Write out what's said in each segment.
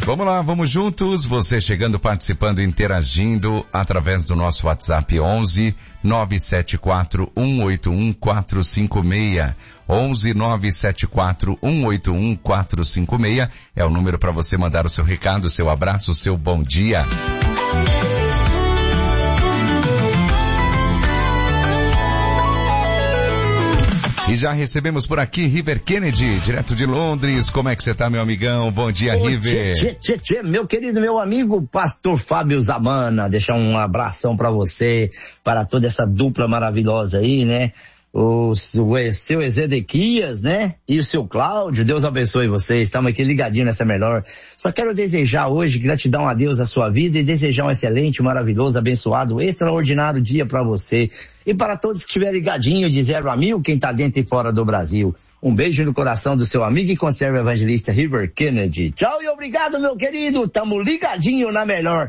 Vamos lá, vamos juntos. Você chegando, participando, interagindo através do nosso WhatsApp 11 974 181 456. 11 974 181 456 é o número para você mandar o seu recado, o seu abraço, o seu bom dia. E já recebemos por aqui River Kennedy, direto de Londres. Como é que você tá, meu amigão? Bom dia, River. Meu querido, meu amigo, pastor Fábio Zamana, deixar um abração para você, para toda essa dupla maravilhosa aí, né? O seu Ezequias, né? E o seu Cláudio, Deus abençoe vocês, estamos aqui ligadinho nessa melhor. Só quero desejar hoje gratidão a Deus a sua vida e desejar um excelente, maravilhoso, abençoado, extraordinário dia para você. E para todos que estiverem ligadinho de 0 a 1000, quem tá dentro e fora do Brasil. Um beijo no coração do seu amigo e conserva evangelista River Kennedy. Tchau e obrigado, meu querido, tamo ligadinho na melhor.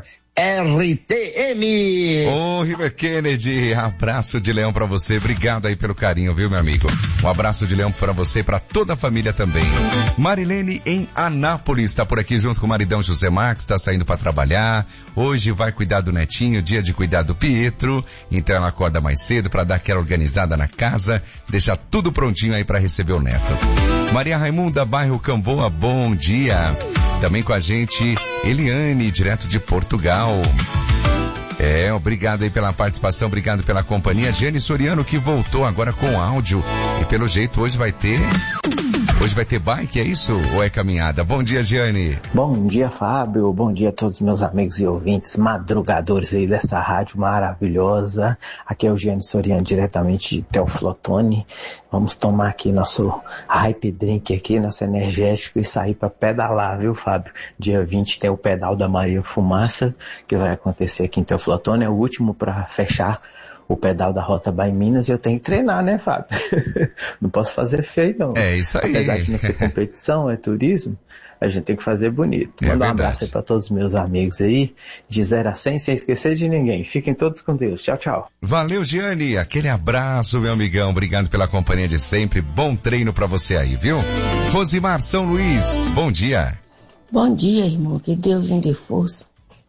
RTM. Ô, River Kennedy, abraço de leão pra você, obrigado aí pelo carinho, viu, meu amigo? Um abraço de leão pra você e pra toda a família também. Marilene em Anápolis, tá por aqui junto com o maridão José Marques, tá saindo pra trabalhar, hoje vai cuidar do netinho, dia de cuidar do Pietro, então ela acorda mais cedo pra dar aquela organizada na casa, deixar tudo prontinho aí pra receber o neto. Maria Raimunda, bairro Camboa, bom dia. Também com a gente, Eliane, direto de Portugal. Obrigado aí pela participação, obrigado pela companhia. Jane Soriano, que voltou agora com áudio. E pelo jeito hoje vai ter bike, é isso? Ou é caminhada? Bom dia, Jane. Bom dia, Fábio. Bom dia a todos os meus amigos e ouvintes, madrugadores aí dessa rádio maravilhosa. Aqui é o Jane Soriano, diretamente de Teoflotone. Vamos tomar aqui nosso hype drink aqui, nosso energético e sair para pedalar, viu, Fábio? Dia 20 tem o pedal da Maria Fumaça, que vai acontecer aqui em Teoflotone. É o último para fechar o pedal da Rota by Minas e eu tenho que treinar, né, Fábio? Não posso fazer feio, não. É isso aí. Apesar de não ser competição, é turismo, a gente tem que fazer bonito. Manda um abraço aí pra todos os meus amigos aí, de 0 a 100, sem esquecer de ninguém. Fiquem todos com Deus. Tchau, tchau. Valeu, Giane. Aquele abraço, meu amigão. Obrigado pela companhia de sempre. Bom treino pra você aí, viu? Rosimar São Luís, bom dia. Bom dia, irmão. Que Deus me dê força.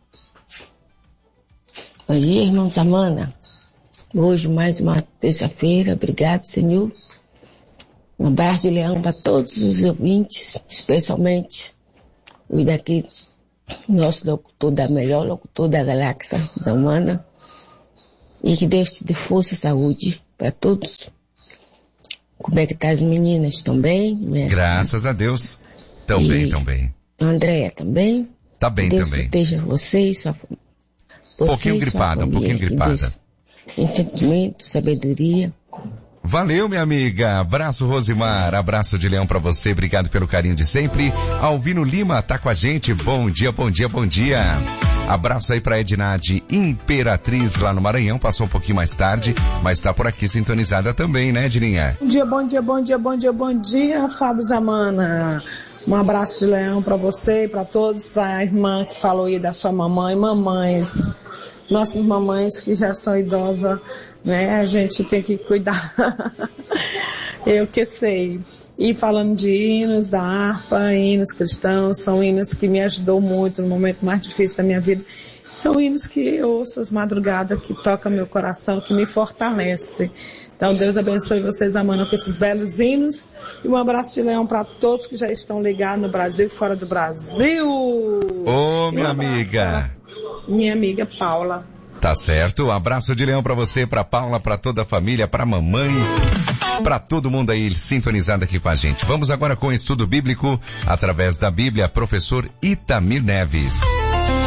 Bom dia, irmão Zamana. Hoje mais uma terça-feira, obrigado, Senhor. Um abraço de leão para todos os ouvintes, especialmente o daqui, nosso locutor melhor locutor da galáxia, Zamana. E que Deus te dê força e saúde para todos. Como é que tá as meninas? Estão bem? Graças a Deus. Tão bem. A Andréia também. Tá bem Deus também. Proteja vocês, sua família. Um pouquinho gripada. Entendimento, sabedoria. Valeu, minha amiga. Abraço, Rosimar. Abraço de leão pra você. Obrigado pelo carinho de sempre. Alvino Lima tá com a gente. Bom dia. Abraço aí pra Ednade Imperatriz lá no Maranhão. Passou um pouquinho mais tarde, mas tá por aqui sintonizada também, né, Edninha? Bom dia, Fábio Zamana. Um abraço de leão pra você e pra todos, pra irmã que falou aí da sua mamãe, mamães. Nossas mamães que já são idosas, né? A gente tem que cuidar. Eu que sei. E falando de hinos da harpa, hinos cristãos, são hinos que me ajudou muito no momento mais difícil da minha vida. São hinos que eu ouço às madrugadas, que tocam meu coração, que me fortalece. Então Deus abençoe vocês, amando com esses belos hinos. E um abraço de leão para todos que já estão ligados no Brasil e fora do Brasil. Ô, minha amiga. Minha amiga Paula. Tá certo. Abraço de leão pra você, pra Paula, pra toda a família, pra mamãe, pra todo mundo aí sintonizado aqui com a gente. Vamos agora com o estudo bíblico através da Bíblia, professor Itamir Neves.